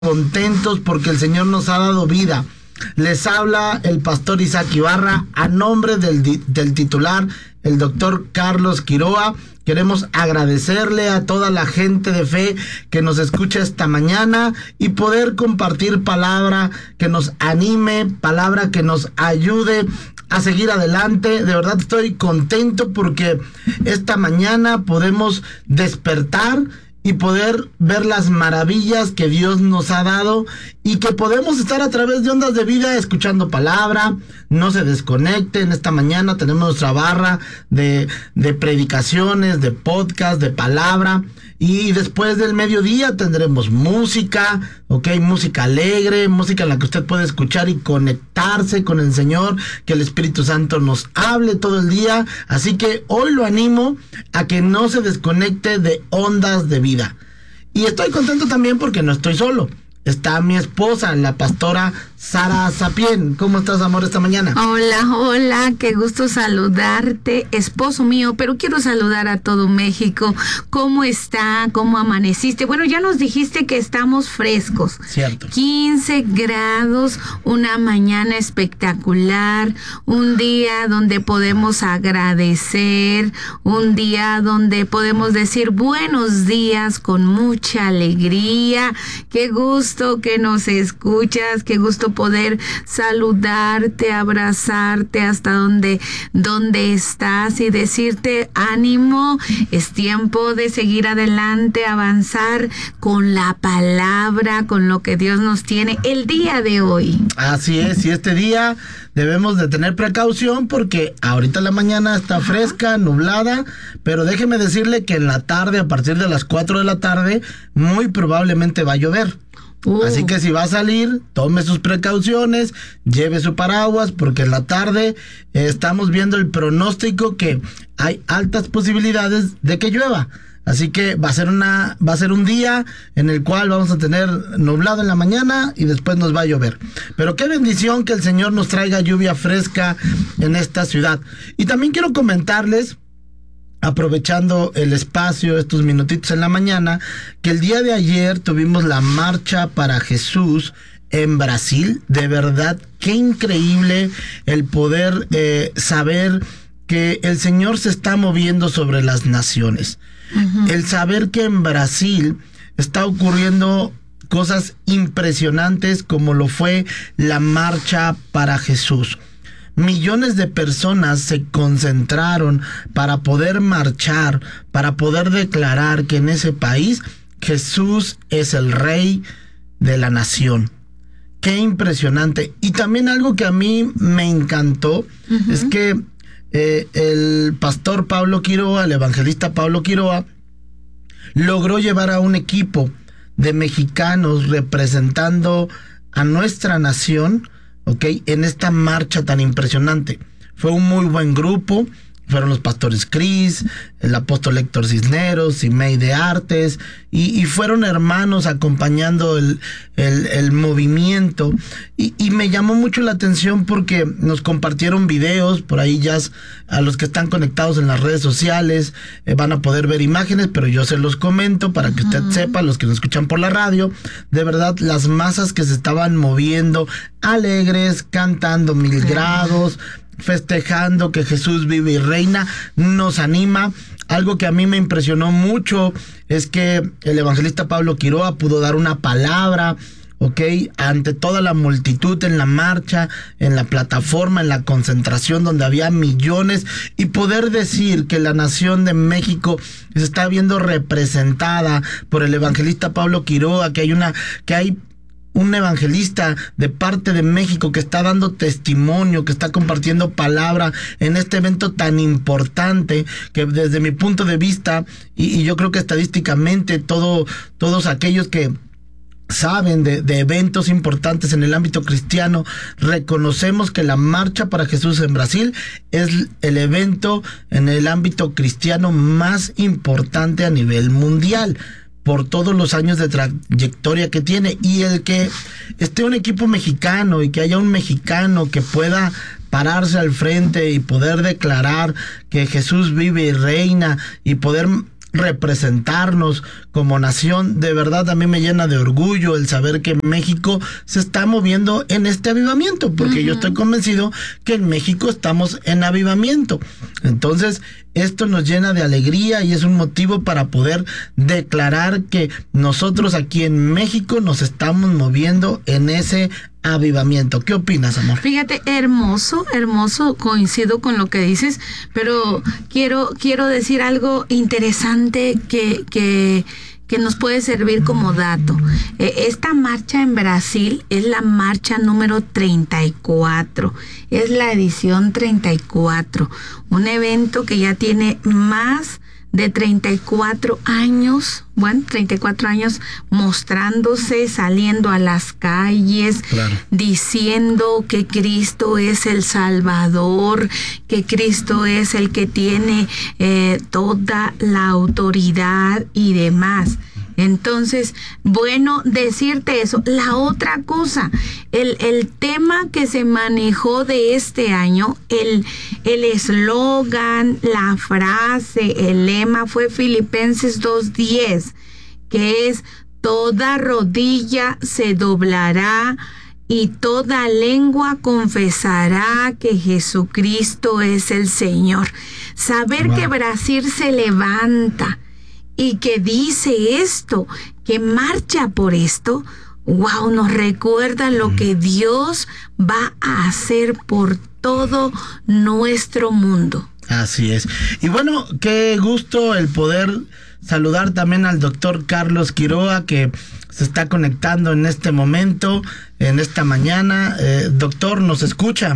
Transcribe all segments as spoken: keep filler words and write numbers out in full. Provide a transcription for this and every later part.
contentos porque el Señor nos ha dado vida. Les habla el pastor Isaac Ibarra a nombre del, del titular, el doctor Carlos Quiroa. Queremos agradecerle a toda la gente de fe que nos escucha esta mañana y poder compartir palabra que nos anime, palabra que nos ayude a seguir adelante. De verdad estoy contento porque esta mañana podemos despertar y poder ver las maravillas que Dios nos ha dado y que podemos estar a través de Ondas de Vida escuchando palabra. No se desconecten. Esta mañana tenemos nuestra barra de, de predicaciones, de podcast, de palabra. Y después del mediodía tendremos música, ok, música alegre, música en la que usted puede escuchar y conectarse con el Señor, que el Espíritu Santo nos hable todo el día. Así que hoy lo animo a que no se desconecte de Ondas de Vida. Y estoy contento también porque no estoy solo. Está mi esposa, la pastora Sara Sapien. ¿Cómo estás, amor, esta mañana? Hola, hola, qué gusto saludarte, esposo mío, pero quiero saludar a todo México. ¿Cómo está? ¿Cómo amaneciste? Bueno, ya nos dijiste que estamos frescos. Cierto. quince grados, una mañana espectacular, un día donde podemos agradecer, un día donde podemos decir buenos días con mucha alegría. Qué gusto que nos escuchas, qué gusto poder saludarte, abrazarte hasta donde, donde estás y decirte ánimo, es tiempo de seguir adelante, avanzar con la palabra, con lo que Dios nos tiene el día de hoy. Así es, y este día debemos de tener precaución porque ahorita la mañana está fresca, nublada, pero déjeme decirle que en la tarde, a partir de las cuatro de la tarde, muy probablemente va a llover. Uh. Así que si va a salir, tome sus precauciones, lleve su paraguas, porque en la tarde eh, estamos viendo el pronóstico que hay altas posibilidades de que llueva. Así que va a ser una, va a ser un día en el cual vamos a tener nublado en la mañana y después nos va a llover. Pero qué bendición que el Señor nos traiga lluvia fresca en esta ciudad. Y también quiero comentarles, aprovechando el espacio, estos minutitos en la mañana, que el día de ayer tuvimos la marcha para Jesús en Brasil. De verdad, qué increíble el poder eh, saber que el Señor se está moviendo sobre las naciones. Uh-huh. El saber que en Brasil está ocurriendo cosas impresionantes como lo fue la marcha para Jesús. Millones de personas se concentraron para poder marchar, para poder declarar que en ese país Jesús es el Rey de la nación. Qué impresionante. Y también algo que a mí me encantó, uh-huh, es que eh, el pastor Pablo Quiroa, el evangelista Pablo Quiroa, logró llevar a un equipo de mexicanos representando a nuestra nación, ok, en esta marcha tan impresionante. Fue un muy buen grupo. Fueron los pastores Cris, el apóstol Héctor Cisneros, Simei de Artes, y, y fueron hermanos acompañando el, el, el movimiento. Y, y me llamó mucho la atención porque nos compartieron videos, por ahí ya a los que están conectados en las redes sociales eh, van a poder ver imágenes, pero yo se los comento para que usted uh-huh. sepa, los que nos escuchan por la radio, de verdad las masas que se estaban moviendo, alegres, cantando Mil uh-huh. grados, festejando que Jesús vive y reina, nos anima. Algo que a mí me impresionó mucho es que el evangelista Pablo Quiroa pudo dar una palabra, ok, ante toda la multitud en la marcha, en la plataforma, en la concentración donde había millones, y poder decir que la nación de México se está viendo representada por el evangelista Pablo Quiroa, que hay una, que hay un evangelista de parte de México que está dando testimonio, que está compartiendo palabra en este evento tan importante, que desde mi punto de vista, y, y yo creo que estadísticamente todo, todos aquellos que saben de, de eventos importantes en el ámbito cristiano, reconocemos que la marcha para Jesús en Brasil es el evento en el ámbito cristiano más importante a nivel mundial, por todos los años de trayectoria que tiene. Y el que esté un equipo mexicano y que haya un mexicano que pueda pararse al frente y poder declarar que Jesús vive y reina y poder representarnos como nación. De verdad a mí me llena de orgullo el saber que México se está moviendo en este avivamiento, porque uh-huh. yo estoy convencido que en México estamos en avivamiento. Entonces esto nos llena de alegría y es un motivo para poder declarar que nosotros aquí en México nos estamos moviendo en ese avivamiento. ¿Qué opinas, amor? Fíjate, hermoso, hermoso, coincido con lo que dices, pero quiero, quiero decir algo interesante que, que, que nos puede servir como dato. Eh, esta marcha en Brasil es la marcha número treinta y cuatro, es la edición treinta y cuatro, un evento que ya tiene más de treinta y cuatro años, bueno, treinta y cuatro años mostrándose, saliendo a las calles, claro, diciendo que Cristo es el Salvador, que Cristo es el que tiene eh, toda la autoridad y demás. Entonces, bueno, decirte eso. La otra cosa, el, el tema que se manejó de este año, el el eslogan, la frase, el lema fue Filipenses dos diez, que es: toda rodilla se doblará y toda lengua confesará que Jesucristo es el Señor. Saber wow. que Brasil se levanta y que dice esto, que marcha por esto, wow, nos recuerda lo que Dios va a hacer por todo nuestro mundo. Así es. Y bueno, qué gusto el poder saludar también al doctor Carlos Quiroga, que se está conectando en este momento, en esta mañana. Eh, doctor, ¿nos escucha?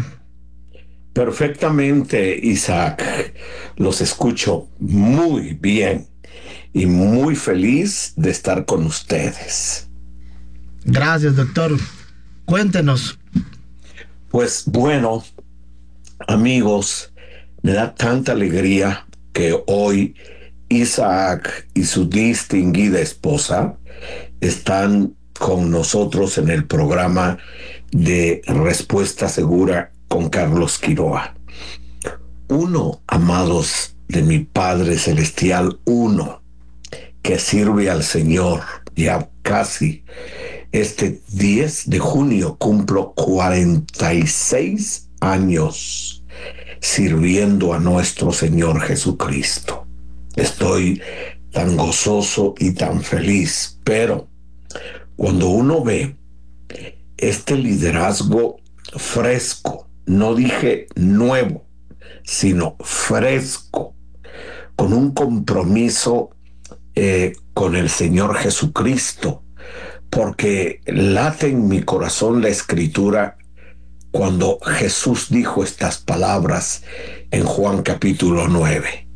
Perfectamente, Isaac. Los escucho muy bien y muy feliz de estar con ustedes. Gracias, doctor. Cuéntenos. Pues bueno, amigos, me da tanta alegría que hoy Isaac y su distinguida esposa están con nosotros en el programa de Respuesta Segura con Carlos Quiroga. Uno, amados de mi Padre Celestial, uno que sirve al Señor ya casi. Este diez de junio cumplo cuarenta y seis años sirviendo a nuestro Señor Jesucristo. Estoy tan gozoso y tan feliz, pero cuando uno ve este liderazgo fresco, no dije nuevo, sino fresco, con un compromiso eh, con el Señor Jesucristo, porque late en mi corazón la escritura cuando Jesús dijo estas palabras en Juan capítulo nueve.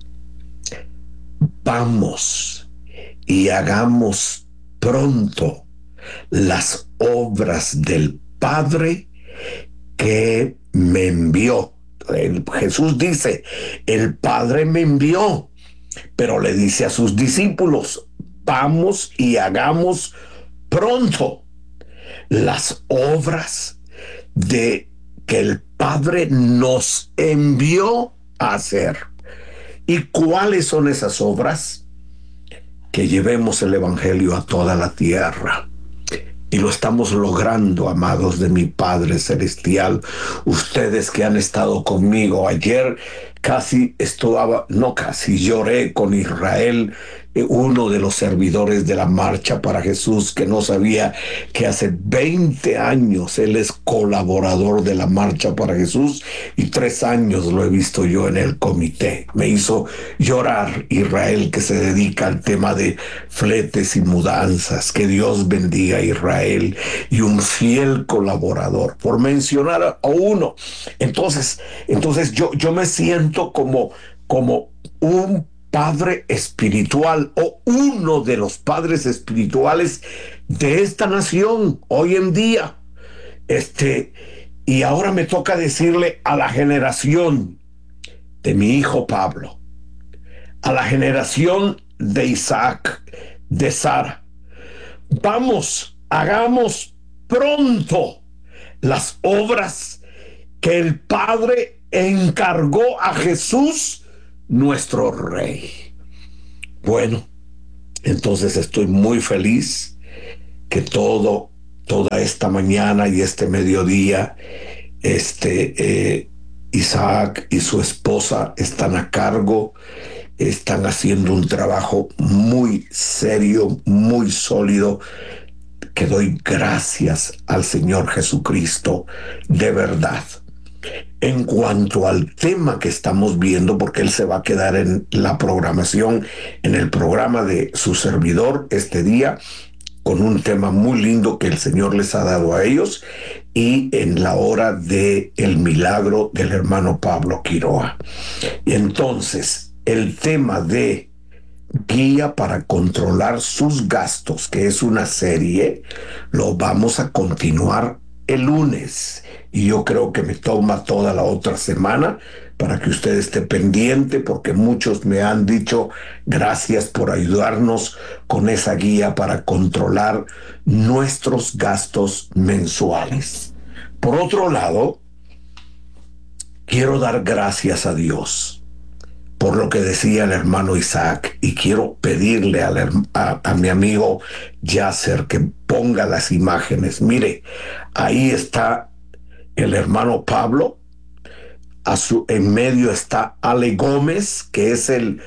Vamos y hagamos pronto las obras del Padre que me envió. El, Jesús dice, el Padre me envió, pero le dice a sus discípulos, vamos y hagamos pronto las obras de que el Padre nos envió a hacer. ¿Y cuáles son esas obras? Que llevemos el Evangelio a toda la tierra. Y lo estamos logrando, amados de mi Padre Celestial. Ustedes que han estado conmigo ayer, casi estaba, no casi, lloré con Israel, uno de los servidores de la Marcha para Jesús, que no sabía que hace veinte años él es colaborador de la Marcha para Jesús y tres años lo he visto yo en el comité. Me hizo llorar Israel, que se dedica al tema de fletes y mudanzas. Que Dios bendiga a Israel y un fiel colaborador, por mencionar a uno. Entonces, entonces yo, yo me siento como, como un padre espiritual o uno de los padres espirituales de esta nación hoy en día. Este, y ahora me toca decirle a la generación de mi hijo Pablo, a la generación de Isaac, de Sara, vamos, hagamos pronto las obras que el Padre encargó a Jesús, nuestro Rey. Bueno, entonces estoy muy feliz que todo, toda esta mañana y este mediodía, este, eh, Isaac y su esposa están a cargo, están haciendo un trabajo muy serio, muy sólido, que doy gracias al Señor Jesucristo, de verdad. En cuanto al tema que estamos viendo, porque él se va a quedar en la programación, en el programa de su servidor este día, con un tema muy lindo que el Señor les ha dado a ellos, y en la hora de el milagro del hermano Pablo Quiroa. Y entonces, el tema de guía para controlar sus gastos, que es una serie, lo vamos a continuar el lunes. Y yo creo que me toma toda la otra semana para que usted esté pendiente, porque muchos me han dicho gracias por ayudarnos con esa guía para controlar nuestros gastos mensuales. Por otro lado, quiero dar gracias a Dios por lo que decía el hermano Isaac, y quiero pedirle a, a, a mi amigo Yasser que ponga las imágenes. Mire, ahí está el hermano Pablo, a su, en medio está Ale Gómez, que es el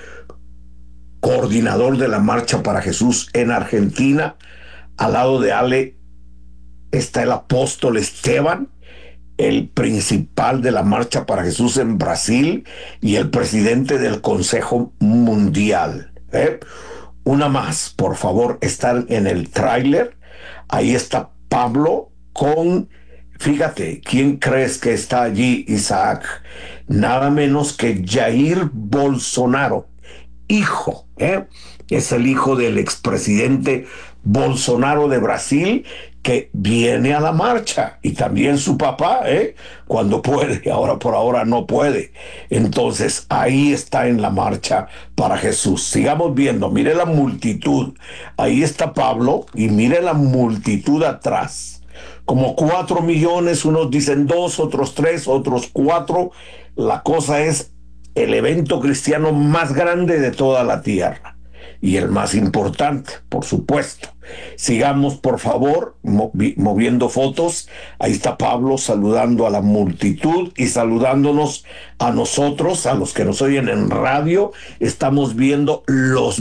coordinador de la Marcha para Jesús en Argentina. Al lado de Ale está el apóstol Esteban, el principal de la Marcha para Jesús en Brasil y el presidente del Consejo Mundial. ¿eh? Una más, por favor, están en el tráiler. Ahí está Pablo con, fíjate, ¿quién crees que está allí, Isaac? Nada menos que Jair Bolsonaro, hijo, ¿eh? es el hijo del expresidente Bolsonaro de Brasil, que viene a la marcha, y también su papá, ¿eh? cuando puede, ahora por ahora no puede. Entonces ahí está en la Marcha para Jesús. Sigamos viendo, mire la multitud, ahí está Pablo, y mire la multitud atrás, como cuatro millones, unos dicen dos, otros tres, otros cuatro. La cosa es el evento cristiano más grande de toda la tierra. Y el más importante, por supuesto. Sigamos, por favor, movi- moviendo fotos. Ahí está Pablo saludando a la multitud y saludándonos a nosotros, a los que nos oyen en radio. Estamos viendo los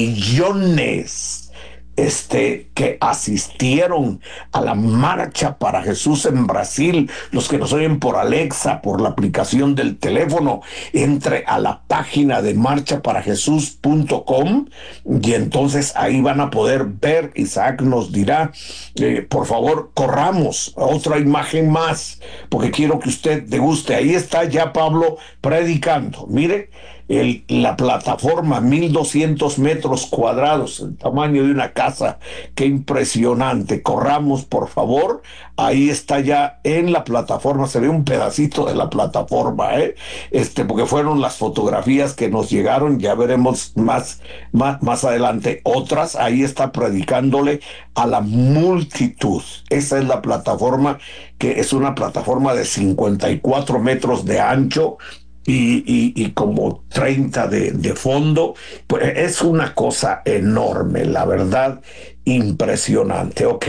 millones este, que asistieron a la Marcha para Jesús en Brasil. Los que nos oyen por Alexa, por la aplicación del teléfono, entre a la página de marcha para jesús punto com y entonces ahí van a poder ver. Isaac nos dirá, eh, por favor, corramos otra imagen más, porque quiero que usted deguste. Ahí está ya Pablo predicando. Mire, El, la plataforma, mil doscientos metros cuadrados, el tamaño de una casa. Qué impresionante. Corramos, por favor. Ahí está ya en la plataforma. Se ve un pedacito de la plataforma, ¿eh? Este, porque fueron las fotografías que nos llegaron. Ya veremos más, más, más adelante otras. Ahí está predicándole a la multitud. Esa es la plataforma, que es una plataforma de cincuenta y cuatro metros de ancho. Y, y, y como treinta de, de fondo. Pues es una cosa enorme, la verdad, impresionante. Ok,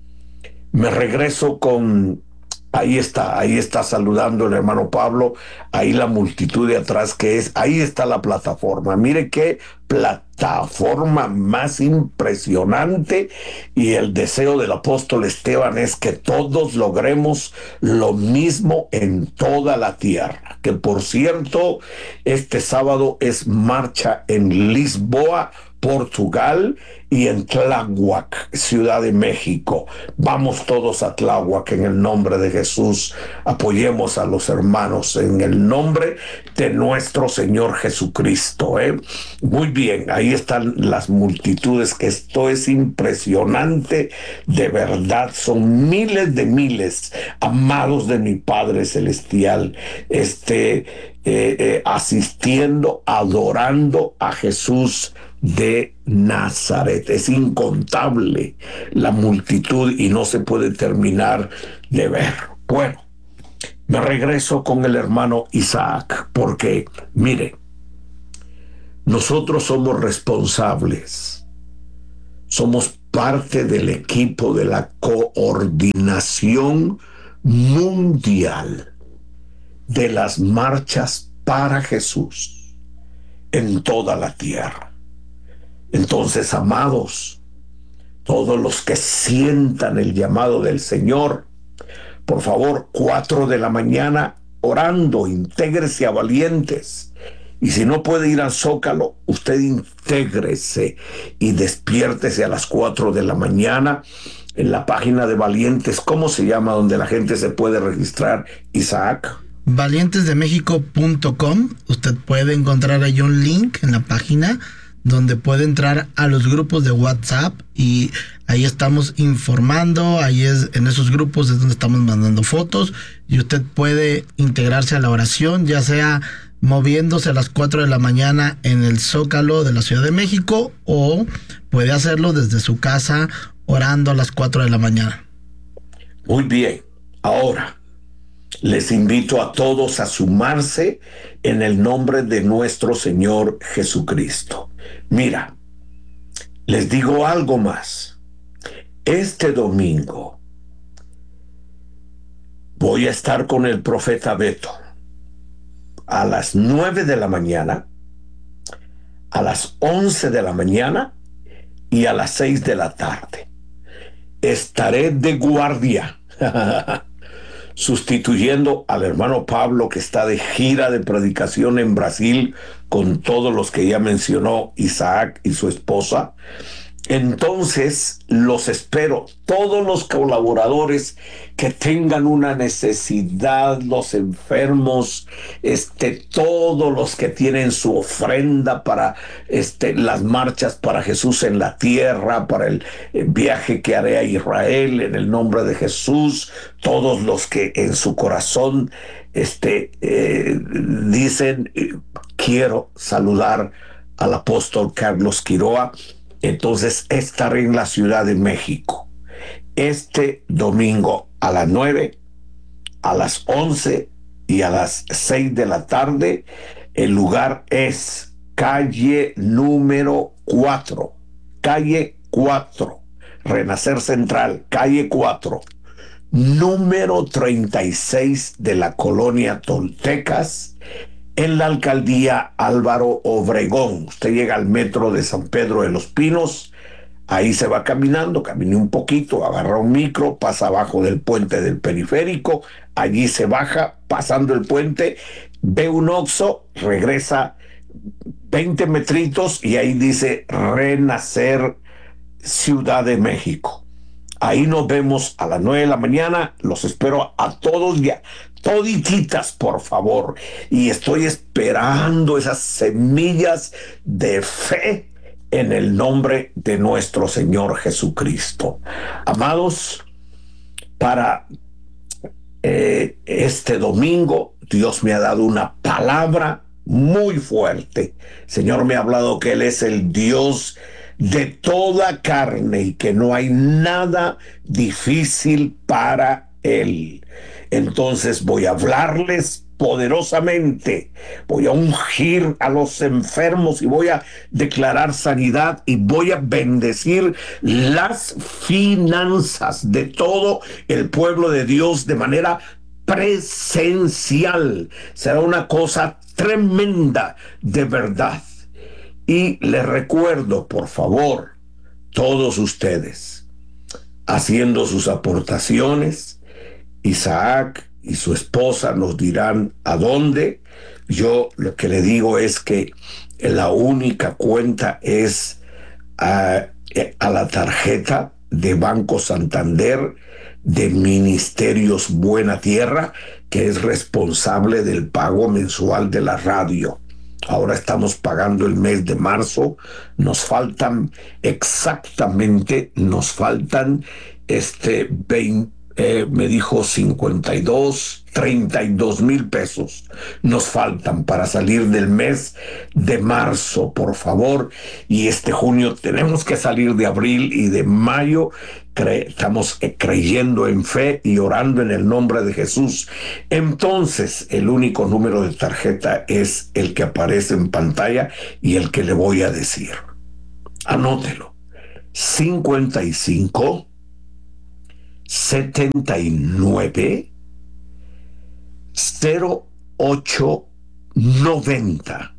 me regreso con, ahí está, ahí está saludando el hermano Pablo, ahí la multitud de atrás, que es, ahí está la plataforma. Mire qué plataforma más impresionante, y el deseo del apóstol Esteban es que todos logremos lo mismo en toda la tierra. Que por cierto, este sábado es marcha en Lisboa, Portugal, y en Tláhuac, Ciudad de México. Vamos todos a Tláhuac en el nombre de Jesús. Apoyemos a los hermanos en el nombre de nuestro Señor Jesucristo. ¿eh? Muy bien, ahí están las multitudes, que esto es impresionante, de verdad, son miles de miles, amados de mi Padre Celestial, este, eh, eh, asistiendo, adorando a Jesús de Nazaret. Es incontable la multitud y no se puede terminar de ver. Bueno, me regreso con el hermano Isaac, porque mire, nosotros somos responsables. Somos parte del equipo de la coordinación mundial de las marchas para Jesús en toda la tierra. Entonces, amados, todos los que sientan el llamado del Señor, por favor, cuatro de la mañana orando, intégrese a Valientes. Y si no puede ir al Zócalo, usted intégrese y despiértese a las cuatro de la mañana en la página de Valientes. ¿Cómo se llama? Donde la gente se puede registrar, Isaac. valientes de méxico punto com. Usted puede encontrar ahí un link en la página donde puede entrar a los grupos de WhatsApp y ahí estamos informando. Ahí es, en esos grupos es donde estamos mandando fotos y usted puede integrarse a la oración, ya sea moviéndose a las cuatro de la mañana en el Zócalo de la Ciudad de México, o puede hacerlo desde su casa orando a las cuatro de la mañana. Muy bien. Ahora les invito a todos a sumarse en el nombre de nuestro Señor Jesucristo. Mira, les digo algo más. Este domingo voy a estar con el profeta Beto a las nueve de la mañana, a las once de la mañana y a las seis de la tarde. Estaré de guardia, sustituyendo al hermano Pablo, que está de gira de predicación en Brasil con todos los que ya mencionó Isaac y su esposa. Entonces los espero, todos los colaboradores que tengan una necesidad, los enfermos, este, todos los que tienen su ofrenda para este, las marchas para Jesús en la tierra, para el, el viaje que haré a Israel en el nombre de Jesús, todos los que en su corazón este, eh, dicen, quiero saludar al apóstol Carlos Quiroa. Entonces estaré en la Ciudad de México este domingo a las nueve, a las once y a las seis de la tarde. El lugar es calle número cuatro, calle cuatro, Renacer Central, calle cuatro, número treinta y seis de la colonia Toltecas, en la alcaldía Álvaro Obregón. Usted llega al metro de San Pedro de los Pinos, ahí se va caminando, camine un poquito, agarra un micro, pasa abajo del puente del periférico, allí se baja, pasando el puente, ve un Oxxo, regresa veinte metritos y ahí dice Renacer Ciudad de México. Ahí nos vemos a las nueve de la mañana. Los espero a todos ya, todititas, por favor. Y estoy esperando esas semillas de fe en el nombre de nuestro Señor Jesucristo. Amados, para eh, este domingo, Dios me ha dado una palabra muy fuerte. El Señor me ha hablado que Él es el Dios de toda carne y que no hay nada difícil para Él. Entonces voy a hablarles poderosamente, voy a ungir a los enfermos y voy a declarar sanidad y voy a bendecir las finanzas de todo el pueblo de Dios de manera presencial. Será una cosa tremenda de verdad. Y les recuerdo, por favor, todos ustedes, haciendo sus aportaciones, Isaac y su esposa nos dirán a dónde. Yo lo que le digo es que la única cuenta es a, a la tarjeta de Banco Santander de Ministerios Buena Tierra, que es responsable del pago mensual de la radio. Ahora estamos pagando el mes de marzo, nos faltan exactamente, nos faltan este veinte, eh, me dijo cincuenta y dos, treinta y dos mil pesos nos faltan para salir del mes de marzo, por favor, y este junio tenemos que salir de abril y de mayo. Cre- estamos creyendo en fe y orando en el nombre de Jesús. Entonces, el único número de tarjeta es el que aparece en pantalla y el que le voy a decir. Anótelo. cincuenta y cinco, setenta y nueve, cero ocho noventa,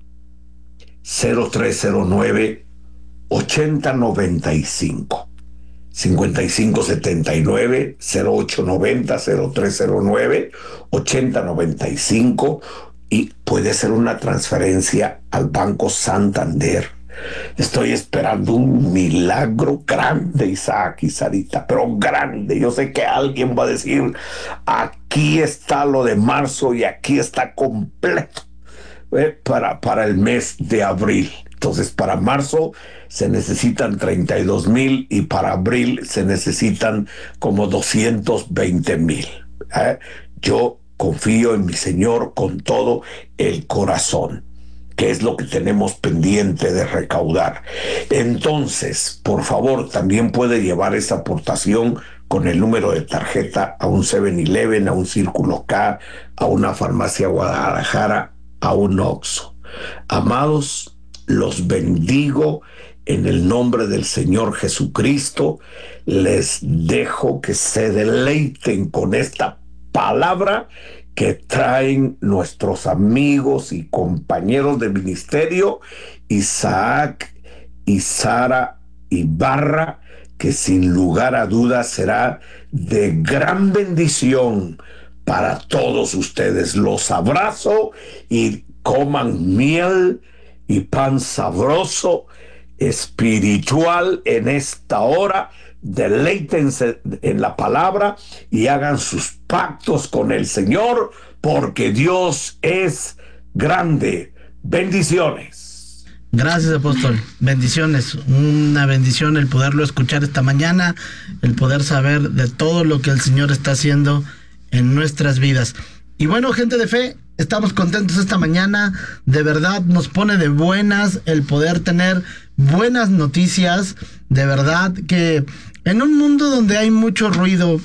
cero tres cero nueve, ochenta noventa y cinco. cincuenta y cinco setenta y nueve, cero ocho noventa, cero tres cero nueve, ochenta noventa y cinco, y puede ser una transferencia al Banco Santander. Estoy esperando un milagro grande, Isaac y Sarita, pero grande. Yo sé que alguien va a decir, aquí está lo de marzo y aquí está completo eh, para, para el mes de abril. Entonces, para marzo se necesitan treinta y dos mil y para abril se necesitan como doscientos veinte mil. ¿eh? Yo confío en mi Señor con todo el corazón, que es lo que tenemos pendiente de recaudar. Entonces, por favor, también puede llevar esa aportación con el número de tarjeta a un seven eleven, a un Círculo K, a una farmacia Guadalajara, a un Oxxo. Amados, los bendigo en el nombre del Señor Jesucristo. Les dejo que se deleiten con esta palabra que traen nuestros amigos y compañeros de ministerio, Isaac y Sara Ibarra, que sin lugar a dudas será de gran bendición para todos ustedes. Los abrazo y coman miel y pan sabroso espiritual en esta hora. Deleítense en la palabra y hagan sus pactos con el Señor, porque Dios es grande. Bendiciones. Gracias, apóstol. Bendiciones. Una bendición el poderlo escuchar esta mañana, el poder saber de todo lo que el Señor está haciendo en nuestras vidas. Y bueno, gente de fe, estamos contentos esta mañana. De verdad nos pone de buenas el poder tener buenas noticias. De verdad que en un mundo donde hay mucho ruido,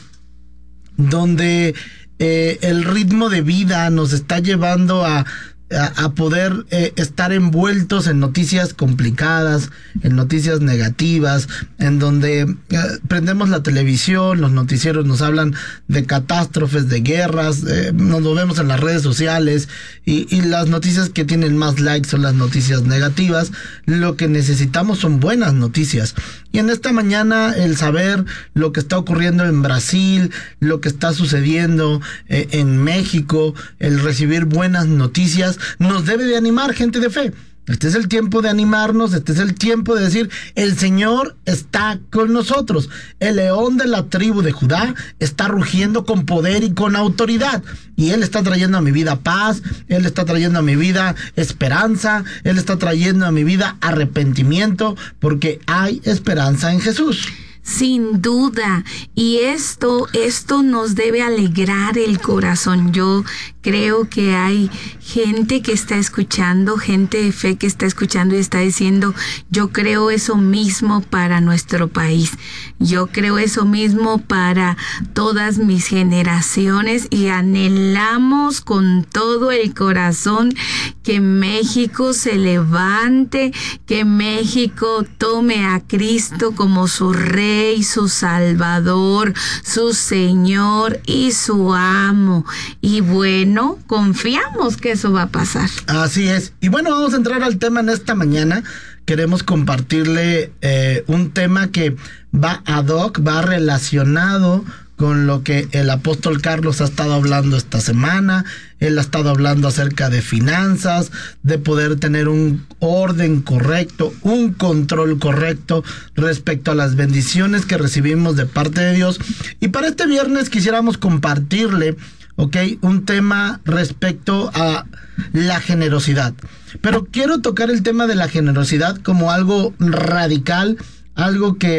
donde eh, el ritmo de vida nos está llevando a, a, a poder eh, estar envueltos en noticias complicadas, en noticias negativas, en donde eh, prendemos la televisión, los noticieros nos hablan de catástrofes, de guerras, eh, nos lo vemos en las redes sociales y, y las noticias que tienen más likes son las noticias negativas. Lo que necesitamos son buenas noticias. Y en esta mañana el saber lo que está ocurriendo en Brasil, lo que está sucediendo eh, en México, el recibir buenas noticias, nos debe de animar, gente de fe. Este es el tiempo de animarnos, este es el tiempo de decir, el Señor está con nosotros. El león de la tribu de Judá está rugiendo con poder y con autoridad. Y Él está trayendo a mi vida paz, Él está trayendo a mi vida esperanza, Él está trayendo a mi vida arrepentimiento, porque hay esperanza en Jesús. Sin duda, y esto, esto nos debe alegrar el corazón. Yo creo que hay gente que está escuchando, gente de fe que está escuchando y está diciendo, yo creo eso mismo para nuestro país. Yo creo eso mismo para todas mis generaciones y anhelamos con todo el corazón que México se levante, que México tome a Cristo como su Rey, su Salvador, su Señor y su amo. Y bueno, confiamos que eso va a pasar. Así es. Y bueno, vamos a entrar al tema en esta mañana. Queremos compartirle eh, un tema que va ad hoc, va relacionado con lo que el apóstol Carlos ha estado hablando esta semana. Él ha estado hablando acerca de finanzas, de poder tener un orden correcto, un control correcto respecto a las bendiciones que recibimos de parte de Dios. Y para este viernes quisiéramos compartirle, ok, un tema respecto a la generosidad. Pero quiero tocar el tema de la generosidad como algo radical, algo que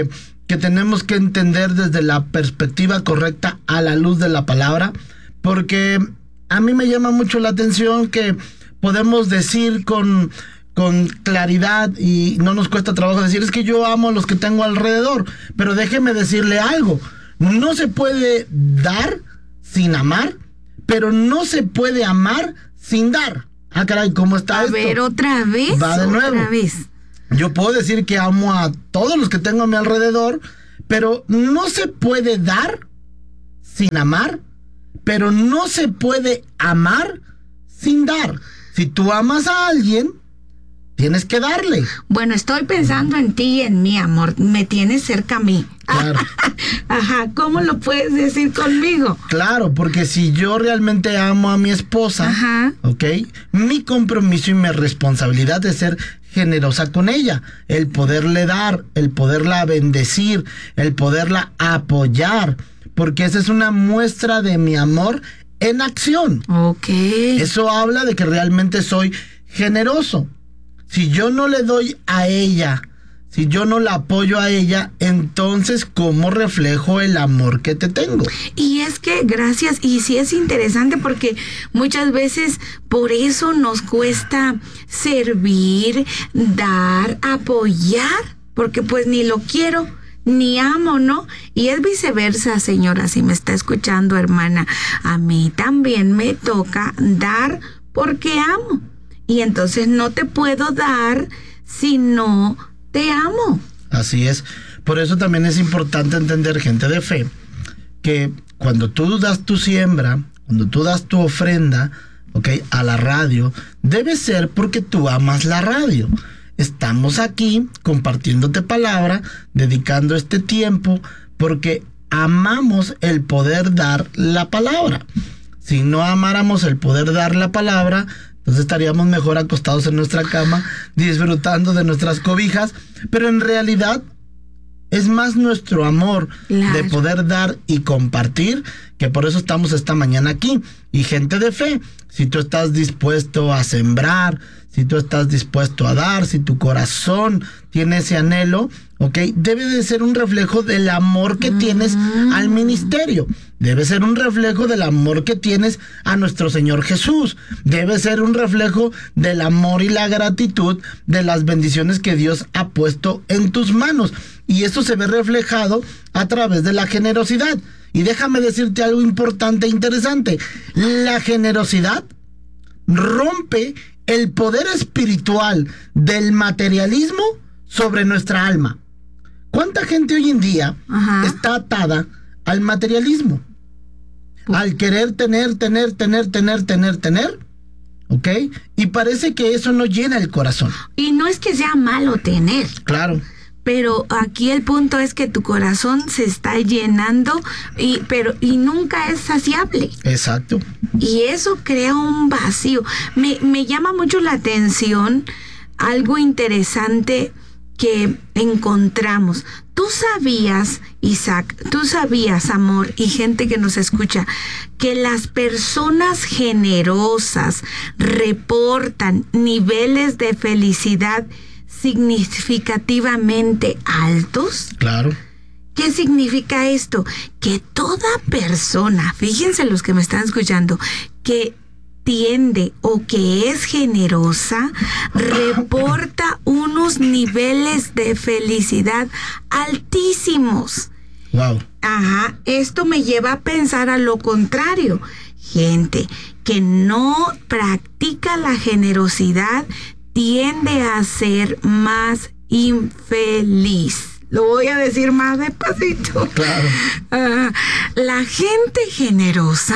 que tenemos que entender desde la perspectiva correcta a la luz de la palabra, porque a mí me llama mucho la atención que podemos decir con, con claridad y no nos cuesta trabajo decir, es que yo amo a los que tengo alrededor, pero déjeme decirle algo, no se puede dar sin amar, pero no se puede amar sin dar. Ah, caray, ¿cómo está a esto? A ver, otra vez. Va de nuevo. Otra vez. Yo puedo decir que amo a todos los que tengo a mi alrededor, pero no se puede dar sin amar, pero no se puede amar sin dar. Si tú amas a alguien, tienes que darle. Bueno, estoy pensando en ti y en mí, amor. Me tienes cerca a mí. Claro. Ajá, ¿cómo lo puedes decir conmigo? Claro, porque si yo realmente amo a mi esposa, Ajá. ¿ok? Mi compromiso y mi responsabilidad es ser generosa con ella, el poderle dar, el poderla bendecir, el poderla apoyar, porque esa es una muestra de mi amor en acción. Ok. Eso habla de que realmente soy generoso. Si yo no le doy a ella, si yo no la apoyo a ella, entonces ¿cómo reflejo el amor que te tengo? Y es que, gracias, y sí es interesante porque muchas veces por eso nos cuesta servir, dar, apoyar, porque pues ni lo quiero, ni amo, ¿no? Y es viceversa, señora, si me está escuchando, hermana, a mí también me toca dar porque amo. Y entonces no te puedo dar si no te amo. Así es. Por eso también es importante entender, gente de fe, que cuando tú das tu siembra, cuando tú das tu ofrenda, ¿ok?, a la radio, debe ser porque tú amas la radio. Estamos aquí compartiéndote palabra, dedicando este tiempo, porque amamos el poder dar la palabra. Si no amáramos el poder dar la palabra, entonces estaríamos mejor acostados en nuestra cama, disfrutando de nuestras cobijas, pero en realidad es más nuestro amor claro. de poder dar y compartir, que por eso estamos esta mañana aquí. Y gente de fe, si tú estás dispuesto a sembrar, si tú estás dispuesto a dar, si tu corazón tiene ese anhelo, ¿ok?, debe de ser un reflejo del amor que mm. tienes al ministerio. Debe ser un reflejo del amor que tienes a nuestro Señor Jesús. Debe ser un reflejo del amor y la gratitud de las bendiciones que Dios ha puesto en tus manos. Y eso se ve reflejado a través de la generosidad. Y déjame decirte algo importante e interesante. La generosidad rompe el poder espiritual del materialismo sobre nuestra alma. ¿Cuánta gente hoy en día Ajá. está atada al materialismo? Al querer tener, tener, tener, tener, tener, tener, ¿ok? Y parece que eso no llena el corazón. Y no es que sea malo tener. Claro. Pero aquí el punto es que tu corazón se está llenando y, pero, y nunca es saciable. Exacto. Y eso crea un vacío. Me, me llama mucho la atención algo interesante que encontramos. Tú sabías, Isaac, tú sabías, amor, y gente que nos escucha, que las personas generosas reportan niveles de felicidad significativamente altos. Claro. ¿Qué significa esto? Que toda persona, fíjense los que me están escuchando, que tiende o que es generosa, reporta unos niveles de felicidad altísimos. Wow. Ajá, esto me lleva a pensar a lo contrario. Gente que no practica la generosidad tiende a ser más infeliz. Lo voy a decir más despacito. Claro. Uh, la gente generosa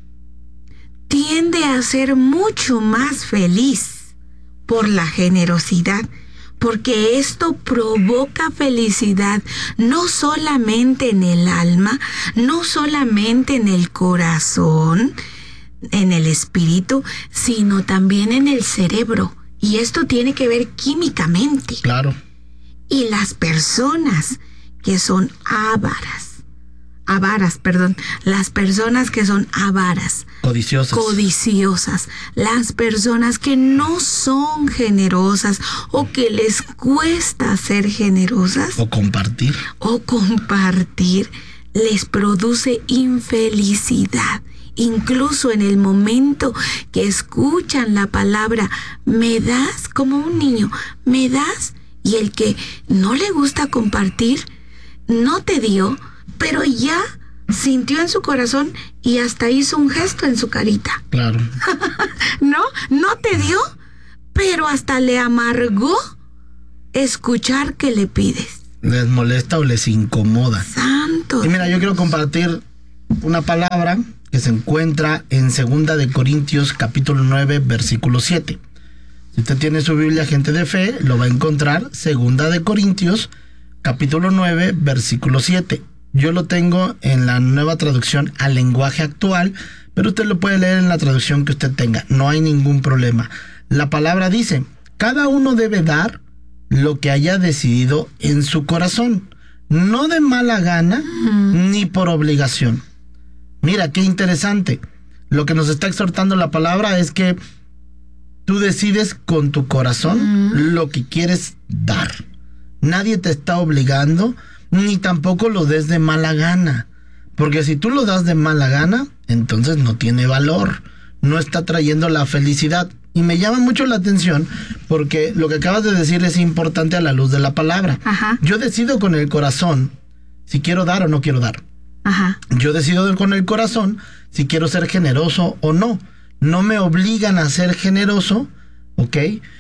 tiende a ser mucho más feliz por la generosidad, porque esto provoca felicidad no solamente en el alma, no solamente en el corazón, en el espíritu, sino también en el cerebro. Y esto tiene que ver químicamente. Claro. Y las personas que son ávaras, avaras, perdón, las personas que son avaras, Codiciosas. codiciosas, las personas que no son generosas o que les cuesta ser generosas O compartir. o compartir, les produce infelicidad. Incluso en el momento que escuchan la palabra, me das, como un niño, me das, y el que no le gusta compartir, no te dio, pero ya sintió en su corazón y hasta hizo un gesto en su carita. Claro. No, no te dio, pero hasta le amargó escuchar que le pides. Les molesta o les incomoda. Santo. Y mira, yo quiero compartir una palabra que se encuentra en Segunda de Corintios capítulo nueve, versículo siete. Si usted tiene su Biblia, gente de fe, lo va a encontrar. Segunda de Corintios capítulo nueve, versículo siete. Yo lo tengo en la nueva traducción al lenguaje actual, pero usted lo puede leer en la traducción que usted tenga. No hay ningún problema. La palabra dice, cada uno debe dar lo que haya decidido en su corazón, no de mala gana uh-huh. ni por obligación. Mira, qué interesante. Lo que nos está exhortando la palabra es que tú decides con tu corazón uh-huh. lo que quieres dar. Nadie te está obligando, ni tampoco lo des de mala gana. Porque si tú lo das de mala gana, entonces no tiene valor. No está trayendo la felicidad. Y me llama mucho la atención porque lo que acabas de decir es importante a la luz de la palabra. Ajá. Yo decido con el corazón si quiero dar o no quiero dar. Ajá. Yo decido con el corazón si quiero ser generoso o no. No me obligan a ser generoso, ¿ok?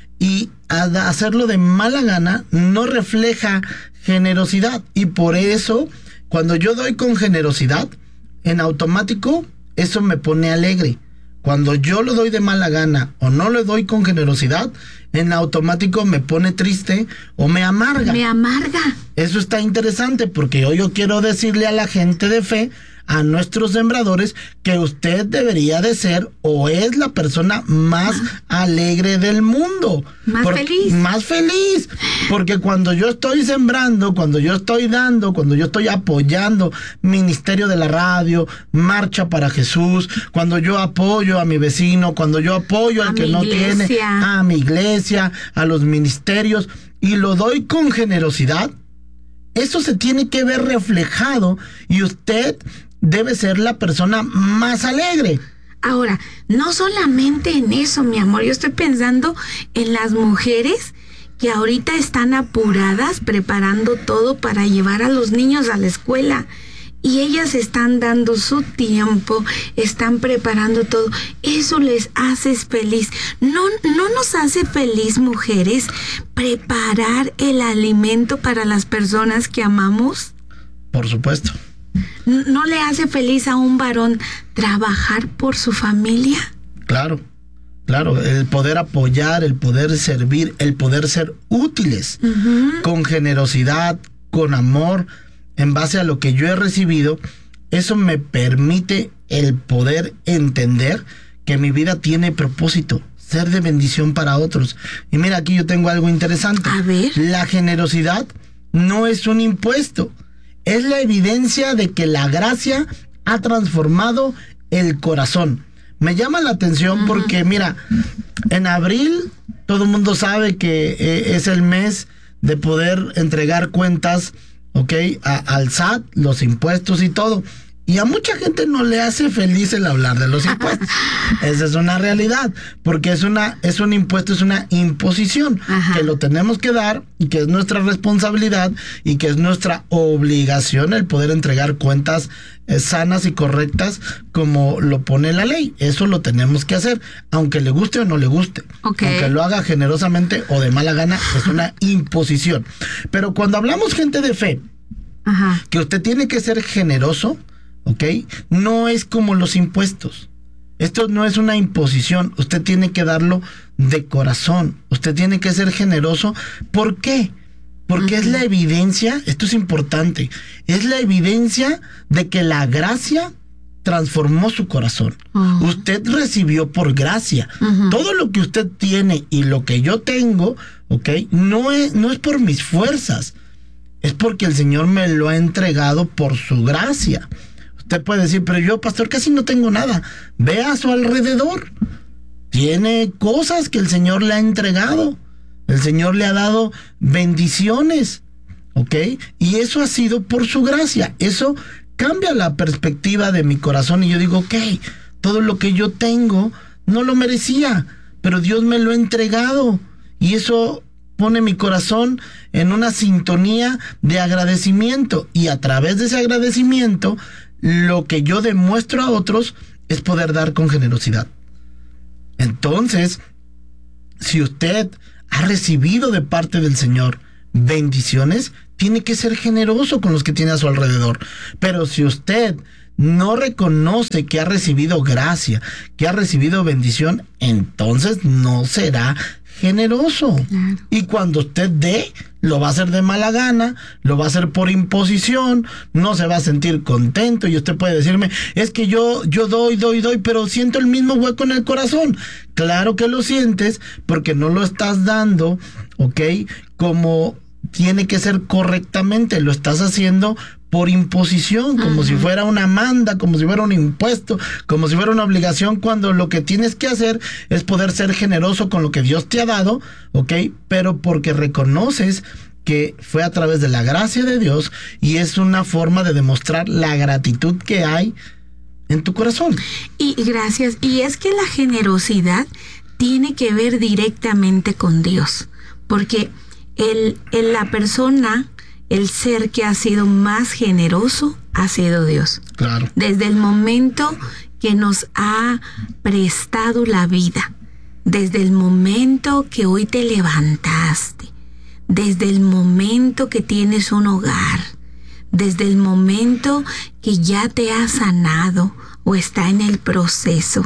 Y a hacerlo de mala gana no refleja generosidad. Y por eso, cuando yo doy con generosidad, en automático, eso me pone alegre. Cuando yo lo doy de mala gana o no lo doy con generosidad, en automático me pone triste o me amarga. Me amarga. Eso está interesante porque hoy yo quiero decirle a la gente de fe, a nuestros sembradores, que usted debería de ser o es la persona más ah. alegre del mundo. Más Por, feliz. Más feliz. Porque cuando yo estoy sembrando, cuando yo estoy dando, cuando yo estoy apoyando Ministerio de la Radio, Marcha para Jesús, cuando yo apoyo a mi vecino, cuando yo apoyo al a que mi no iglesia. tiene, a mi iglesia, a los ministerios, y lo doy con generosidad, eso se tiene que ver reflejado y usted debe ser la persona más alegre. Ahora, no solamente en eso, mi amor, yo estoy pensando en las mujeres que ahorita están apuradas preparando todo para llevar a los niños a la escuela. Y ellas están dando su tiempo, están preparando todo. Eso les hace feliz. ¿No, no nos hace feliz, mujeres, preparar el alimento para las personas que amamos? Por supuesto. ¿No le hace feliz a un varón trabajar por su familia? Claro, claro, el poder apoyar, el poder servir, el poder ser útiles, uh-huh. con generosidad, con amor, en base a lo que yo he recibido, eso me permite el poder entender que mi vida tiene propósito, ser de bendición para otros. Y mira, aquí yo tengo algo interesante. A ver. La generosidad no es un impuesto. Es la evidencia de que la gracia ha transformado el corazón. Me llama la atención uh-huh. porque, mira, en abril todo el mundo sabe que eh, es el mes de poder entregar cuentas, ¿ok? A, al S A T, los impuestos y todo. Y a mucha gente no le hace feliz el hablar de los impuestos. Esa es una realidad, porque es una es un impuesto, es una imposición. Ajá. Que lo tenemos que dar y que es nuestra responsabilidad y que es nuestra obligación el poder entregar cuentas eh, sanas y correctas como lo pone la ley. Eso lo tenemos que hacer, aunque le guste o no le guste. Okay. Aunque lo haga generosamente o de mala gana, es una imposición. Pero cuando hablamos, gente de fe, Ajá. que usted tiene que ser generoso, ¿ok? No es como los impuestos. Esto no es una imposición. Usted tiene que darlo de corazón. Usted tiene que ser generoso. ¿Por qué? Porque uh-huh. es la evidencia, esto es importante, es la evidencia de que la gracia transformó su corazón. Uh-huh. Usted recibió por gracia. Uh-huh. Todo lo que usted tiene y lo que yo tengo, ¿ok? No es, no es por mis fuerzas. es porque el Señor me lo ha entregado por su gracia. Usted puede decir, pero yo, pastor, casi no tengo nada. Ve a su alrededor. Tiene cosas que el Señor le ha entregado. El Señor le ha dado bendiciones, ¿ok? Y eso ha sido por su gracia. Eso cambia la perspectiva de mi corazón y yo digo, ok, todo lo que yo tengo no lo merecía, pero Dios me lo ha entregado. Y eso pone mi corazón en una sintonía de agradecimiento. Y a través de ese agradecimiento, lo que yo demuestro a otros es poder dar con generosidad. Entonces, si usted ha recibido de parte del Señor bendiciones, tiene que ser generoso con los que tiene a su alrededor. Pero si usted no reconoce que ha recibido gracia, que ha recibido bendición, entonces no será generoso. Claro. Y cuando usted dé, lo va a hacer de mala gana, lo va a hacer por imposición, no se va a sentir contento. Y usted puede decirme, es que yo, yo doy, doy, doy, pero siento el mismo hueco en el corazón. Claro que lo sientes, porque no lo estás dando, ¿ok? Como tiene que ser correctamente, lo estás haciendo por imposición, como uh-huh. si fuera una manda, como si fuera un impuesto, como si fuera una obligación, cuando lo que tienes que hacer es poder ser generoso con lo que Dios te ha dado, ¿ok? Pero porque reconoces que fue a través de la gracia de Dios y es una forma de demostrar la gratitud que hay en tu corazón. Y gracias, y es que la generosidad tiene que ver directamente con Dios, porque el, el la persona... el ser que ha sido más generoso ha sido Dios. Claro. Desde el momento que nos ha prestado la vida, desde el momento que hoy te levantaste, desde el momento que tienes un hogar, desde el momento que ya te ha sanado o está en el proceso,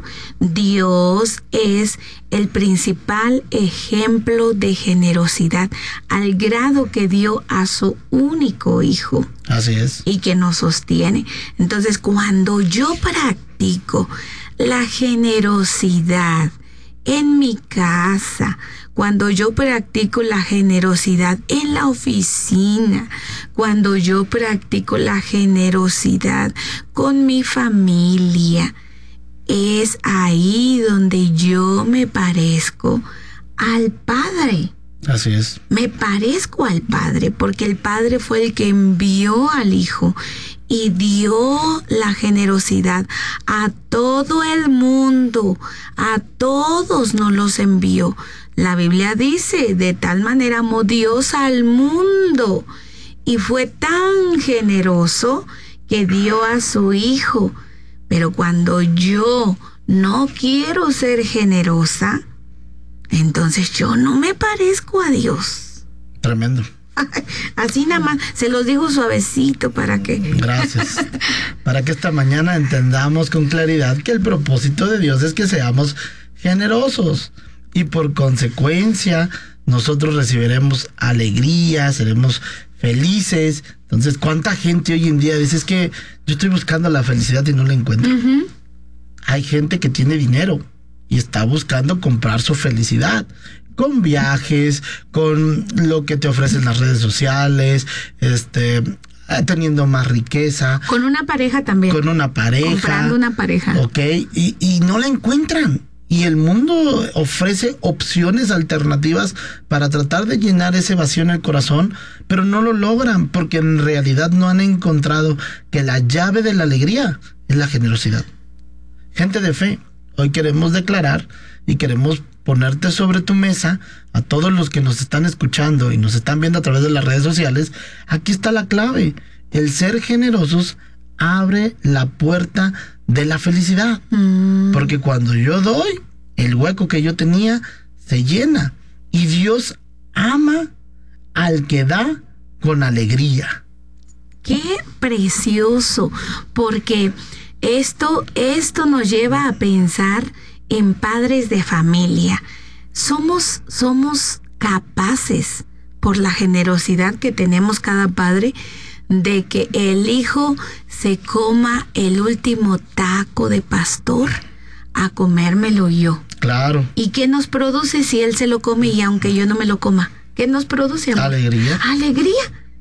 Dios es el principal ejemplo de generosidad, al grado que dio a su único hijo. Así es. Y que nos sostiene. Entonces, cuando yo practico la generosidad en mi casa, cuando yo practico la generosidad en la oficina, cuando yo practico la generosidad con mi familia, es ahí donde yo me parezco al Padre. Así es. Me parezco al Padre, porque el Padre fue el que envió al Hijo y dio la generosidad a todo el mundo, a todos nos los envió. La Biblia dice, de tal manera amó Dios al mundo y fue tan generoso que dio a su Hijo. Pero cuando yo no quiero ser generosa, entonces yo no me parezco a Dios. Tremendo. Así nada más, se los digo suavecito para que... Gracias. Para que esta mañana entendamos con claridad que el propósito de Dios es que seamos generosos. Y por consecuencia, nosotros recibiremos alegría, seremos felices. Entonces, ¿cuánta gente hoy en día dice, es que yo estoy buscando la felicidad y no la encuentro? Uh-huh. Hay gente que tiene dinero y está buscando comprar su felicidad con viajes, con lo que te ofrecen las redes sociales, este, teniendo más riqueza. Con una pareja también. Con una pareja. Comprando una pareja. Ok, y, y no la encuentran. Y el mundo ofrece opciones alternativas para tratar de llenar ese vacío en el corazón, pero no lo logran porque en realidad no han encontrado que la llave de la alegría es la generosidad. Gente de fe, hoy queremos declarar y queremos ponerte sobre tu mesa a todos los que nos están escuchando y nos están viendo a través de las redes sociales. Aquí está la clave. El ser generosos abre la puerta de la felicidad. Mm. Porque cuando yo doy, el hueco que yo tenía se llena. Y Dios ama al que da con alegría. Qué precioso, porque esto, esto nos lleva a pensar en padres de familia. Somos, somos capaces, por la generosidad que tenemos cada padre, de que el hijo se coma el último taco de pastor a comérmelo yo. Claro. ¿Y qué nos produce si él se lo come y aunque yo no me lo coma? ¿Qué nos produce, amor? Alegría. Alegría.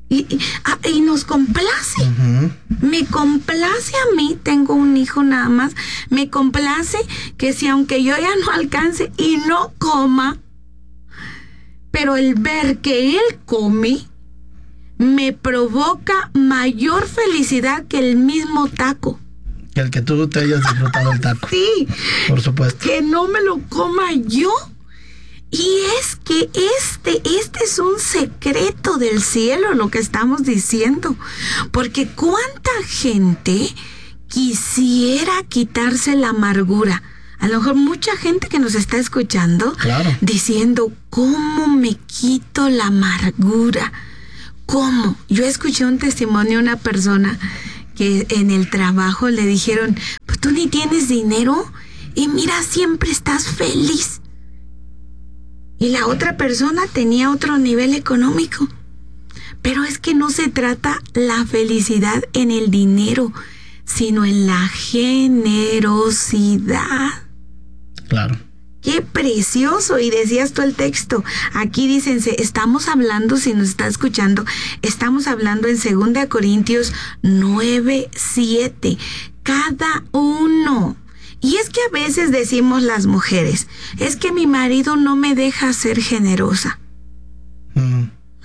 Y, y, ah, y nos complace. Ujú. Me complace a mí, tengo un hijo nada más, me complace que si aunque yo ya no alcance y no coma, pero el ver que él come me provoca mayor felicidad que el mismo taco. Que el que tú te hayas disfrutado el taco. Sí, Por supuesto. que no me lo coma yo. Y es que este, este es un secreto del cielo, lo que estamos diciendo. Porque cuánta gente quisiera quitarse la amargura. A lo mejor mucha gente que nos está escuchando, Claro. diciendo, ¿cómo me quito la amargura? ¿Cómo? Yo escuché un testimonio de una persona que en el trabajo le dijeron, pues tú ni tienes dinero y mira, siempre estás feliz. Y la otra persona tenía otro nivel económico. Pero es que no se trata la felicidad en el dinero, sino en la generosidad. Claro. ¡Qué precioso! Y decías tú el texto. Aquí dicen, estamos hablando, si nos está escuchando, estamos hablando en segunda Corintios nueve, siete. Cada uno. Y es que a veces decimos las mujeres, es que mi marido no me deja ser generosa. Mm.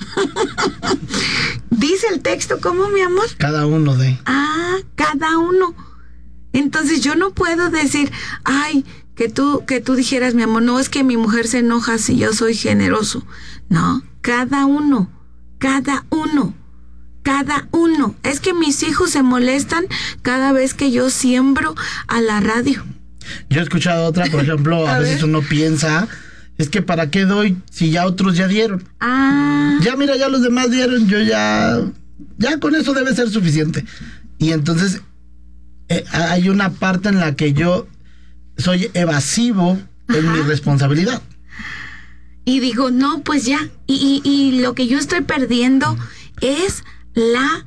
Dice el texto, ¿cómo, mi amor? Cada uno de. Ah, cada uno. Entonces yo no puedo decir, ay, que tú, que tú dijeras, mi amor, no, es que mi mujer se enoja si yo soy generoso. No, cada uno, cada uno, cada uno. Es que mis hijos se molestan cada vez que yo siembro a la radio. Yo he escuchado otra, por ejemplo, a, A veces ver. uno piensa, es que ¿para qué doy si ya otros ya dieron? Ah, Ya mira, ya los demás dieron, yo ya, ya con eso debe ser suficiente. Y entonces eh, hay una parte en la que yo soy evasivo en Ajá. mi responsabilidad. y digo, no, pues ya. Y, y, y lo que yo estoy perdiendo es la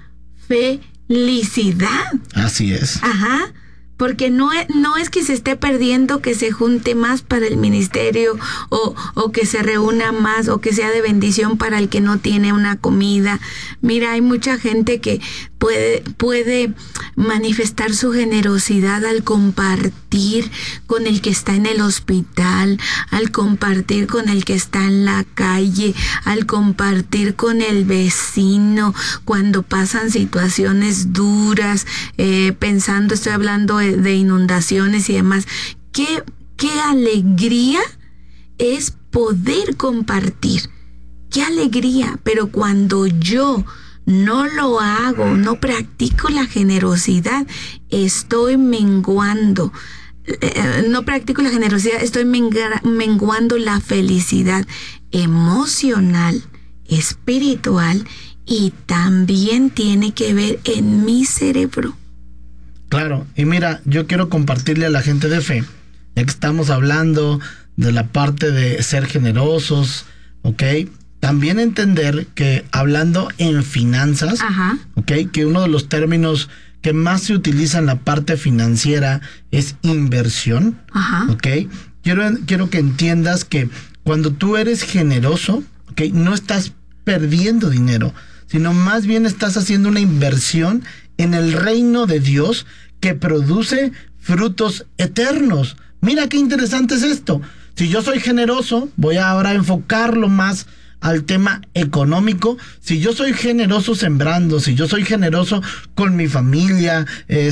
felicidad. Así es. Ajá, porque no es, no es que se esté perdiendo que se junte más para el ministerio o, o que se reúna más o que sea de bendición para el que no tiene una comida. Mira, hay mucha gente que puede, puede manifestar su generosidad al compartir con el que está en el hospital, al compartir con el que está en la calle, al compartir con el vecino cuando pasan situaciones duras, eh, pensando, estoy hablando de, de inundaciones y demás. ¿Qué, qué alegría es poder compartir? ¡Qué alegría! Pero cuando yo no lo hago, no practico la generosidad, estoy menguando. Eh, no practico la generosidad, estoy mengra- menguando la felicidad emocional, espiritual y también tiene que ver en mi cerebro. Claro, y mira, yo quiero compartirle a la gente de fe, ya que estamos hablando de la parte de ser generosos, ¿ok? También entender que hablando en finanzas, Ajá. ¿ok? Que uno de los términos que más se utiliza en la parte financiera es inversión, Ajá. ¿ok? Quiero, quiero que entiendas que cuando tú eres generoso, ¿ok? No estás perdiendo dinero, sino más bien estás haciendo una inversión en el reino de Dios que produce frutos eternos. Mira qué interesante es esto. Si yo soy generoso, voy ahora a enfocarlo más al tema económico. Si yo soy generoso sembrando, si yo soy generoso con mi familia,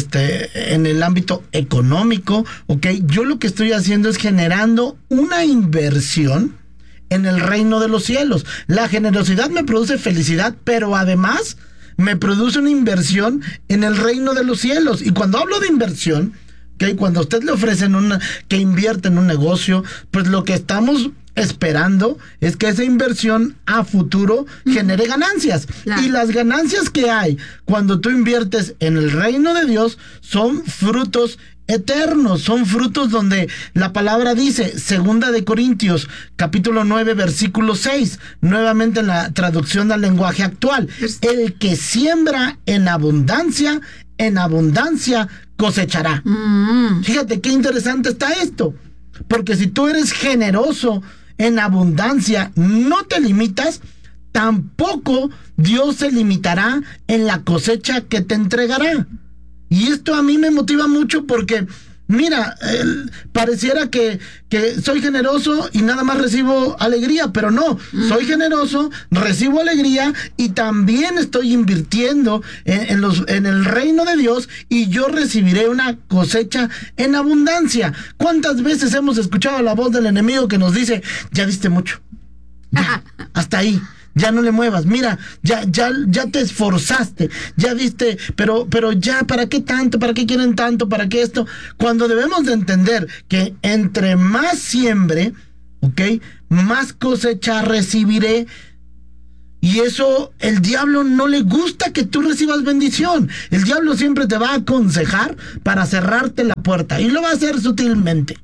este, en el ámbito económico, ¿ok? Yo lo que estoy haciendo es generando una inversión en el reino de los cielos. La generosidad me produce felicidad, pero además me produce una inversión en el reino de los cielos. Y cuando hablo de inversión, ¿okay? Cuando a usted le ofrecen una, que invierta en un negocio, pues lo que estamos esperando es que esa inversión a futuro genere ganancias. Claro. Y las ganancias que hay cuando tú inviertes en el reino de Dios son frutos eternos, son frutos donde la palabra dice, segunda de Corintios, capítulo nueve, versículo seis, nuevamente en la traducción al lenguaje actual, el que siembra en abundancia, en abundancia cosechará. Mm. Fíjate qué interesante está esto, porque si tú eres generoso en abundancia, no te limitas, tampoco Dios se limitará en la cosecha que te entregará. Y esto a mí me motiva mucho porque, mira, eh, pareciera que, que soy generoso y nada más recibo alegría, pero no, soy generoso, recibo alegría y también estoy invirtiendo en, en, los, en el reino de Dios y yo recibiré una cosecha en abundancia. ¿Cuántas veces hemos escuchado la voz del enemigo que nos dice, ya diste mucho, ya, hasta ahí? Ya no le muevas, mira, ya, ya, ya te esforzaste, ya diste, pero, pero ya, ¿para qué tanto? ¿Para qué quieren tanto? ¿Para qué esto? Cuando debemos de entender que entre más siembre, ¿ok? Más cosecha recibiré. Y eso, el diablo no le gusta que tú recibas bendición. El diablo siempre te va a aconsejar para cerrarte la puerta. Y lo va a hacer sutilmente.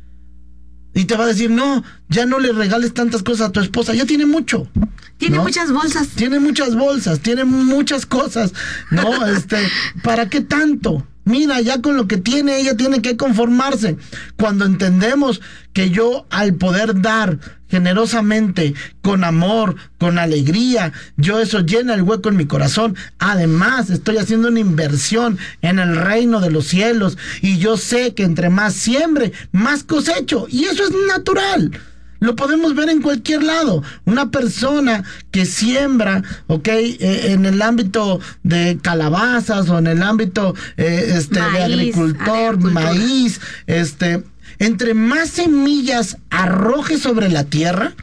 Y te va a decir, no, ya no le regales tantas cosas a tu esposa, ya tiene mucho. Tiene ¿no? muchas bolsas. Tiene muchas bolsas, tiene muchas cosas, ¿no? Este, ¿para qué tanto? Mira, ya con lo que tiene, ella tiene que conformarse. Cuando entendemos que yo, al poder dar generosamente, con amor, con alegría, yo eso llena el hueco en mi corazón. Además, estoy haciendo una inversión en el reino de los cielos y yo sé que entre más siembre, más cosecho. Y eso es natural. Lo podemos ver en cualquier lado. Una persona que siembra, ok, eh, en el ámbito de calabazas o en el ámbito eh, este, maíz, de agricultor, maíz, este, entre más semillas arroje sobre la tierra,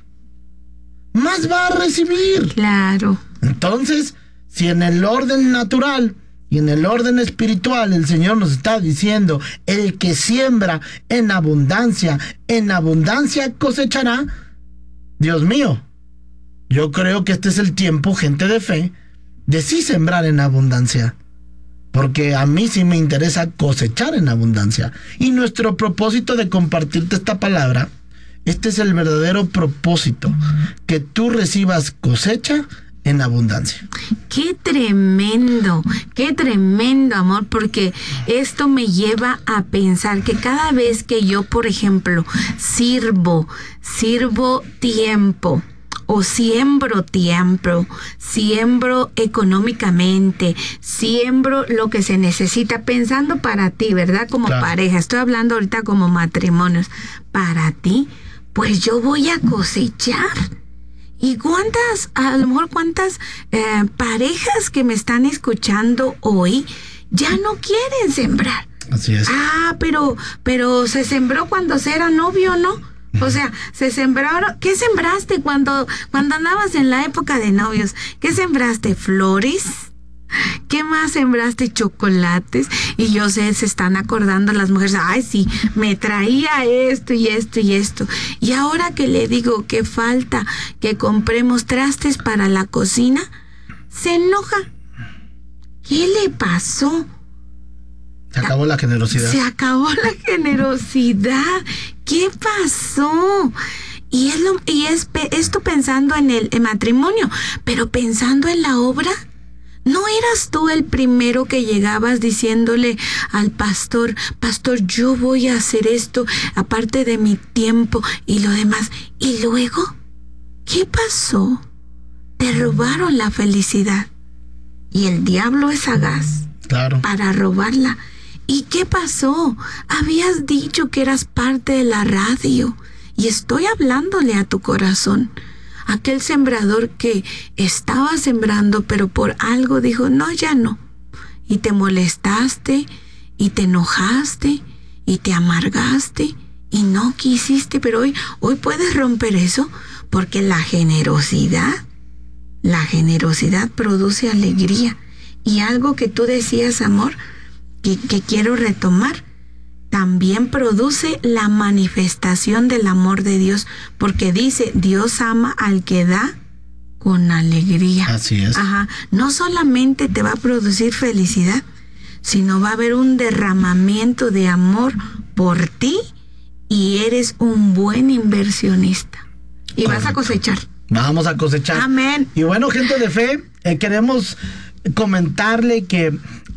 más va a recibir. Claro. Entonces, si en el orden natural y en el orden espiritual el Señor nos está diciendo, el que siembra en abundancia, en abundancia cosechará. Dios mío, yo creo que este es el tiempo, gente de fe, de sí sembrar en abundancia. Porque a mí sí me interesa cosechar en abundancia. Y nuestro propósito de compartirte esta palabra, este es el verdadero propósito, que tú recibas cosecha en abundancia. Qué tremendo, qué tremendo, amor, porque esto me lleva a pensar que cada vez que yo, por ejemplo, sirvo, sirvo tiempo, o siembro tiempo, siembro económicamente, siembro lo que se necesita, pensando para ti, ¿verdad? Como claro. Pareja, estoy hablando ahorita como matrimonios, para ti, pues yo voy a cosechar. ¿Y cuántas, a lo mejor cuántas eh, parejas que me están escuchando hoy ya no quieren sembrar? Así es. Ah, pero, pero se sembró cuando se era novio, ¿no? O sea, se sembraron. ¿Qué sembraste cuando, cuando andabas en la época de novios? ¿Qué sembraste? ¿Flores? ¿Qué más sembraste? Chocolates. Y yo sé, se están acordando las mujeres, ay sí, me traía esto y esto y esto. Y ahora que le digo que falta que compremos trastes para la cocina, se enoja. ¿Qué le pasó? Se acabó la generosidad. Se acabó la generosidad. ¿Qué pasó? Y es, lo, y es esto pensando en el, el matrimonio, pero pensando en la obra. ¿No eras tú el primero que llegabas diciéndole al pastor, pastor, yo voy a hacer esto aparte de mi tiempo y lo demás? Y luego, ¿qué pasó? Te robaron la felicidad. Y el diablo es sagaz. Claro. Para robarla. ¿Y qué pasó? Habías dicho que eras parte de la radio. Y estoy hablándole a tu corazón. Aquel sembrador que estaba sembrando, pero por algo dijo, no, ya no. Y te molestaste, y te enojaste, y te amargaste, y no quisiste, pero hoy, hoy puedes romper eso, porque la generosidad, la generosidad produce alegría. Y algo que tú decías, amor, que, que quiero retomar, también produce la manifestación del amor de Dios, porque dice, Dios ama al que da con alegría. Así es. Ajá. No solamente te va a producir felicidad, sino va a haber un derramamiento de amor por ti y eres un buen inversionista. Y correcto. Vas a cosechar. Vamos a cosechar. Amén. Y bueno, gente de fe, eh, queremos comentarle que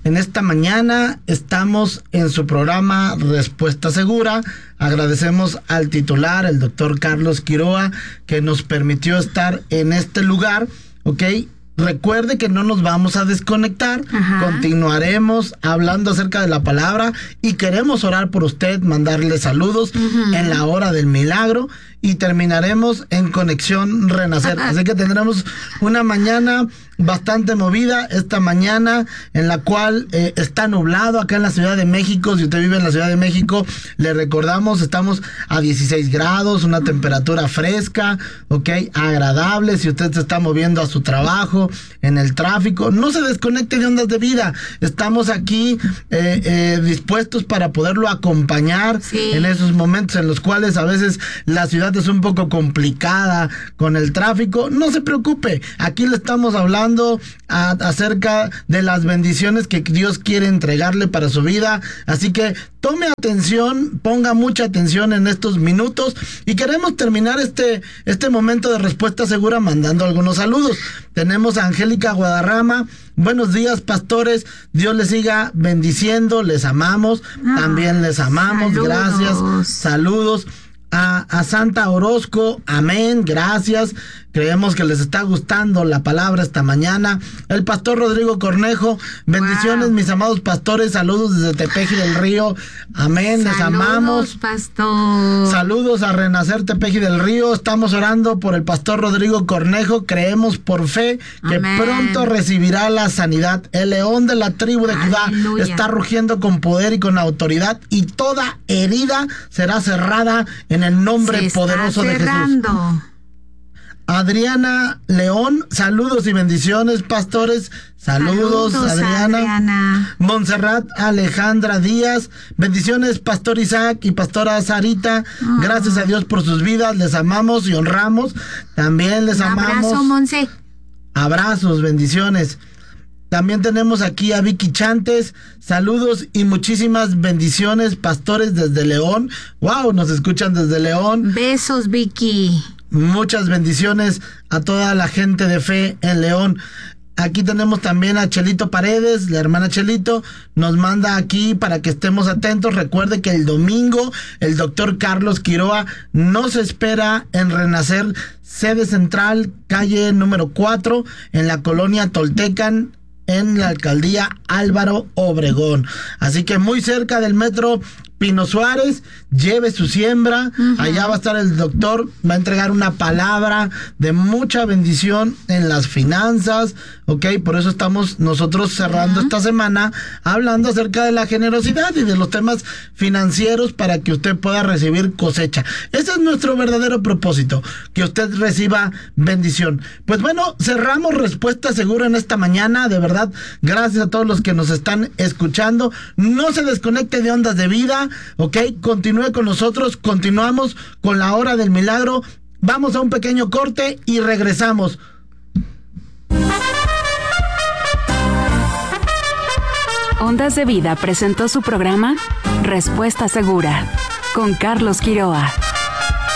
En esta mañana estamos en su programa Respuesta Segura. Agradecemos al titular, el doctor Carlos Quiroa, que nos permitió estar en este lugar, ¿ok? Recuerde que no nos vamos a desconectar. Ajá. Continuaremos hablando acerca de la palabra y queremos orar por usted, mandarle saludos uh-huh. en la hora del milagro y terminaremos en Conexión Renacer. Ajá. Así que tendremos una mañana bastante movida esta mañana, en la cual eh, está nublado acá en la Ciudad de México. Si usted vive en la Ciudad de México, le recordamos, estamos a dieciséis grados, una temperatura fresca, ok, agradable. Si usted se está moviendo a su trabajo, en el tráfico, no se desconecte de Ondas de Vida. Estamos aquí eh, eh, dispuestos para poderlo acompañar sí. en esos momentos en los cuales a veces la ciudad es un poco complicada con el tráfico. No se preocupe, aquí le estamos hablando a, acerca de las bendiciones que Dios quiere entregarle para su vida, así que tome atención, ponga mucha atención en estos minutos y queremos terminar este, este momento de respuesta segura mandando algunos saludos. Tenemos a Angélica Guadarrama. Buenos días, pastores. Dios les siga bendiciendo. Les amamos. Ah, también les amamos. Saludos. Gracias. Saludos. A, a Santa Orozco, amén, gracias. Creemos que les está gustando la palabra esta mañana. El pastor Rodrigo Cornejo, bendiciones, wow. mis amados pastores, saludos desde Tepeji del Río, amén, saludos, les amamos. Pastor. Saludos a Renacer Tepeji del Río, estamos orando por el pastor Rodrigo Cornejo, creemos por fe que amén. Pronto recibirá la sanidad. El león de la tribu de Judá Aleluya. Está rugiendo con poder y con autoridad y toda herida será cerrada en el nombre Se poderoso de Jesús. Adriana León, saludos y bendiciones, pastores. Saludos, saludos Adriana. Adriana. Montserrat Alejandra Díaz, bendiciones, pastor Isaac y pastora Sarita. Oh. Gracias a Dios por sus vidas, les amamos y honramos. También les Un amamos. Abrazo, Monse. Abrazos, bendiciones. También tenemos aquí a Vicky Chantes, saludos y muchísimas bendiciones, pastores desde León. Wow, nos escuchan desde León. Besos, Vicky. Muchas bendiciones a toda la gente de fe en León. Aquí tenemos también a Chelito Paredes, la hermana Chelito, nos manda aquí para que estemos atentos. Recuerde que el domingo el doctor Carlos Quiroa nos espera en Renacer, sede central, calle número cuatro, en la colonia Toltecan, en la alcaldía Álvaro Obregón. Así que muy cerca del metro Pino Suárez, lleve su siembra, uh-huh. allá va a estar el doctor, va a entregar una palabra de mucha bendición en las finanzas, ok, por eso estamos nosotros cerrando uh-huh. esta semana hablando acerca de la generosidad y de los temas financieros para que usted pueda recibir cosecha. Ese es nuestro verdadero propósito, que usted reciba bendición. Pues bueno, cerramos Respuesta Segura en esta mañana, de verdad, gracias a todos los que nos están escuchando. No se desconecte de Ondas de Vida, ok, continúe con nosotros, continuamos con la hora del milagro, vamos a un pequeño corte y regresamos. Ondas de Vida presentó su programa Respuesta Segura con Carlos Quiroa.